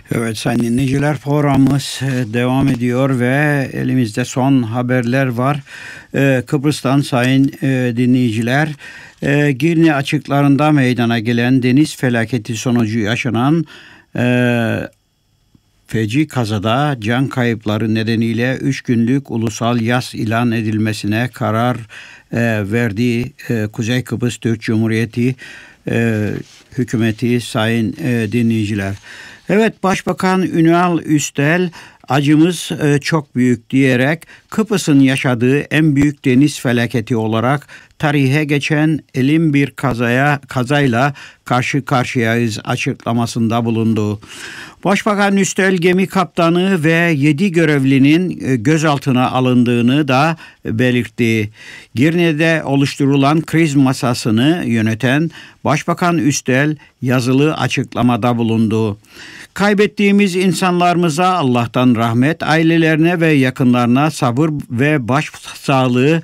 Evet sayın dinleyiciler, programımız devam ediyor ve elimizde son haberler var. Kıbrıs'tan sayın dinleyiciler, Girne açıklarında meydana gelen deniz felaketi sonucu yaşanan feci kazada can kayıpları nedeniyle 3 günlük ulusal yas ilan edilmesine karar verdiği Kuzey Kıbrıs Türk Cumhuriyeti hükümeti sayın dinleyiciler. Evet, Başbakan Ünal Üstel acımız çok büyük diyerek Kıbrıs'ın yaşadığı en büyük deniz felaketi olarak tarihe geçen elim bir kazayla karşı karşıyayız açıklamasında bulundu. Başbakan Üstel gemi kaptanı ve 7 görevlinin gözaltına alındığını da belirtti. Girne'de oluşturulan kriz masasını yöneten Başbakan Üstel yazılı açıklamada bulundu. Kaybettiğimiz insanlarımıza Allah'tan rahmet, ailelerine ve yakınlarına sabır ve başsağlığı,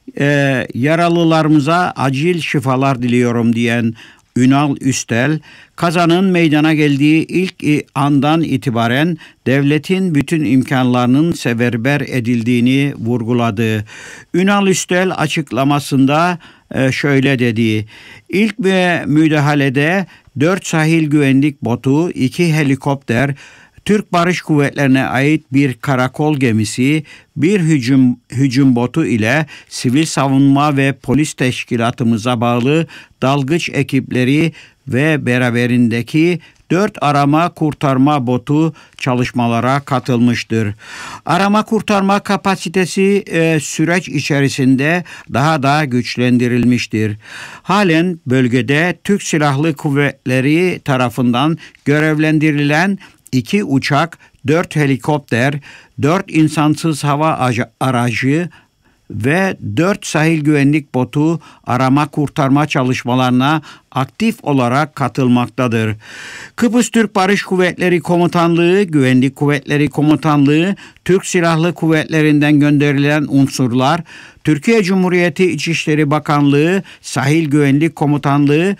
yaralılarımıza acil şifalar diliyorum diyen Ünal Üstel, kazanın meydana geldiği ilk andan itibaren devletin bütün imkanlarının seferber edildiğini vurguladı. Ünal Üstel açıklamasında şöyle dedi: İlk müdahalede 4 sahil güvenlik botu, 2 helikopter, Türk Barış Kuvvetlerine ait bir karakol gemisi, bir hücum botu ile sivil savunma ve polis teşkilatımıza bağlı dalgıç ekipleri ve beraberindeki 4 arama kurtarma botu çalışmalara katılmıştır. Arama kurtarma kapasitesi süreç içerisinde daha da güçlendirilmiştir. Halen bölgede Türk Silahlı Kuvvetleri tarafından görevlendirilen 2 uçak, 4 helikopter, 4 insansız hava aracı ve 4 sahil güvenlik botu arama kurtarma çalışmalarına aktif olarak katılmaktadır. Kıbrıs Türk Barış Kuvvetleri Komutanlığı, Güvenlik Kuvvetleri Komutanlığı, Türk Silahlı Kuvvetlerinden gönderilen unsurlar, Türkiye Cumhuriyeti İçişleri Bakanlığı, Sahil Güvenlik Komutanlığı,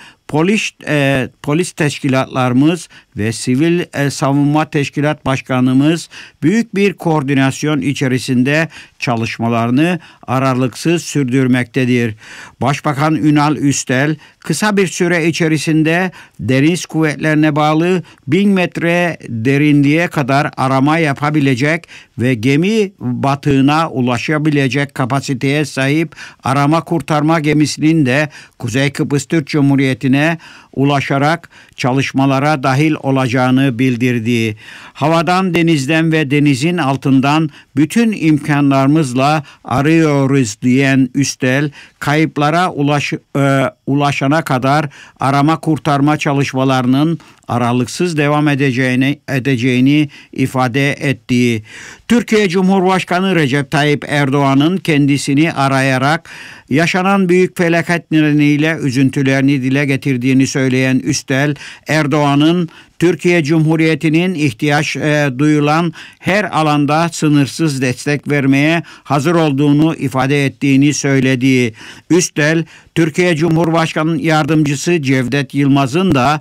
polis teşkilatlarımız ve sivil savunma teşkilat başkanımız büyük bir koordinasyon içerisinde çalışmalarını aralıksız sürdürmektedir. Başbakan Ünal Üstel kısa bir süre içerisinde deniz kuvvetlerine bağlı 1000 metre derinliğe kadar arama yapabilecek ve gemi batığına ulaşabilecek kapasiteye sahip arama kurtarma gemisinin de Kuzey Kıbrıs Türk Cumhuriyeti'ne ulaşarak çalışmalara dahil olacağını bildirdi. Havadan, denizden ve denizin altından bütün imkanlarımızla arıyoruz diyen Üstel, kayıplara ulaşana kadar arama kurtarma çalışmalarının aralıksız devam edeceğini ifade etti. Türkiye Cumhurbaşkanı Recep Tayyip Erdoğan'ın kendisini arayarak yaşanan büyük felaket nedeniyle üzüntülerini dile getirdiğini söyleyen Üstel, Erdoğan'ın Türkiye Cumhuriyeti'nin ihtiyaç duyulan her alanda sınırsız destek vermeye hazır olduğunu ifade ettiğini söyledi. Üstel, Türkiye Cumhurbaşkanı Yardımcısı Cevdet Yılmaz'ın da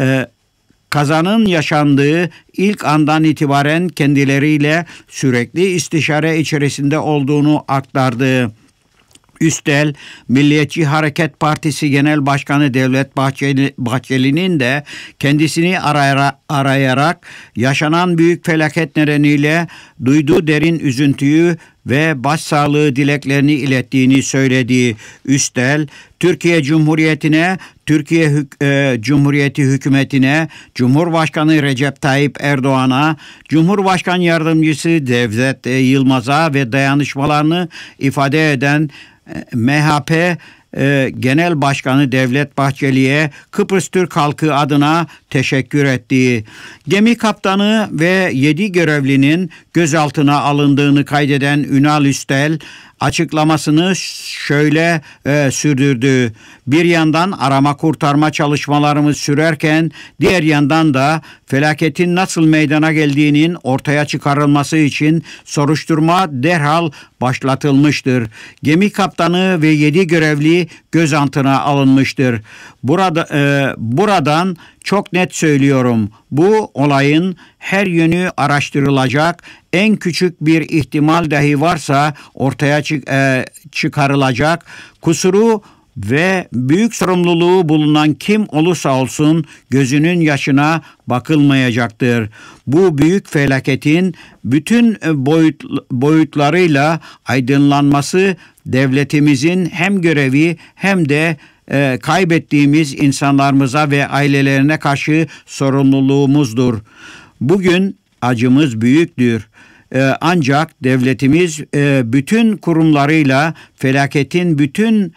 kazanın yaşandığı ilk andan itibaren kendileriyle sürekli istişare içerisinde olduğunu aktardı. Üstel, Milliyetçi Hareket Partisi Genel Başkanı Devlet Bahçeli'nin de kendisini arayarak yaşanan büyük felaket nedeniyle duyduğu derin üzüntüyü ve başsağlığı dileklerini ilettiğini söyledi. Üstel, Türkiye Cumhuriyeti'ne, Türkiye Cumhuriyeti hükümetine, Cumhurbaşkanı Recep Tayyip Erdoğan'a, Cumhurbaşkanı Yardımcısı Devlet Yılmaz'a ve dayanışmalarını ifade eden MHP Genel Başkanı Devlet Bahçeli'ye Kıbrıs Türk halkı adına teşekkür etti. Gemi kaptanı ve 7 görevlinin gözaltına alındığını kaydeden Ünal Üstel açıklamasını şöyle sürdürdü. Bir yandan arama kurtarma çalışmalarımız sürerken diğer yandan da felaketin nasıl meydana geldiğinin ortaya çıkarılması için soruşturma derhal başlatılmıştır. Gemi kaptanı ve 7 görevli gözaltına alınmıştır. Buradan Çok net söylüyorum. Bu olayın her yönü araştırılacak. En küçük bir ihtimal dahi varsa ortaya çıkarılacak. Kusuru ve büyük sorumluluğu bulunan kim olursa olsun gözünün yaşına bakılmayacaktır. Bu büyük felaketin bütün boyutlarıyla aydınlanması devletimizin hem görevi hem de kaybettiğimiz insanlarımıza ve ailelerine karşı sorumluluğumuzdur. Bugün acımız büyüktür. Ancak devletimiz bütün kurumlarıyla felaketin bütün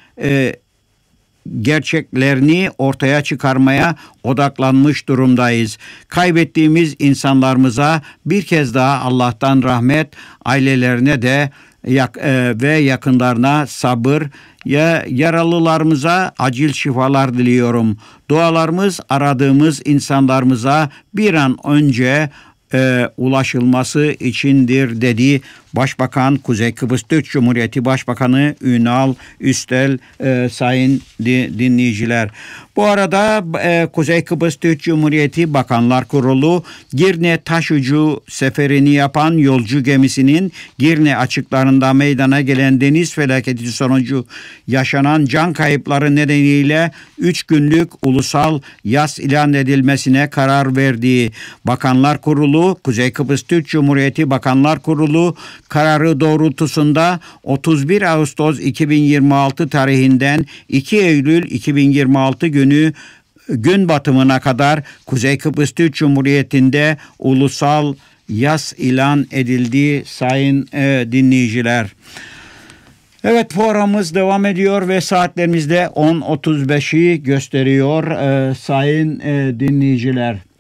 gerçeklerini ortaya çıkarmaya odaklanmış durumdayız. Kaybettiğimiz insanlarımıza bir kez daha Allah'tan rahmet, ailelerine de ve yakınlarına sabır, yaralılarımıza acil şifalar diliyorum. Dualarımız aradığımız insanlarımıza bir an önce ulaşılması içindir dedi Başbakan, Kuzey Kıbrıs Türk Cumhuriyeti Başbakanı Ünal Üstel. Sayın dinleyiciler, bu arada Kuzey Kıbrıs Türk Cumhuriyeti Bakanlar Kurulu Girne taşucu seferini yapan yolcu gemisinin Girne açıklarında meydana gelen deniz felaketi sonucu yaşanan can kayıpları nedeniyle 3 günlük ulusal yas ilan edilmesine karar verdiği Bakanlar Kurulu, Kuzey Kıbrıs Türk Cumhuriyeti Bakanlar Kurulu kararı doğrultusunda 31 Ağustos 2026 tarihinden 2 Eylül 2026 günü gün batımına kadar Kuzey Kıbrıs Türk Cumhuriyeti'nde ulusal yas ilan edildi sayın dinleyiciler. Evet, programımız devam ediyor ve saatlerimizde 10.35'i gösteriyor sayın dinleyiciler.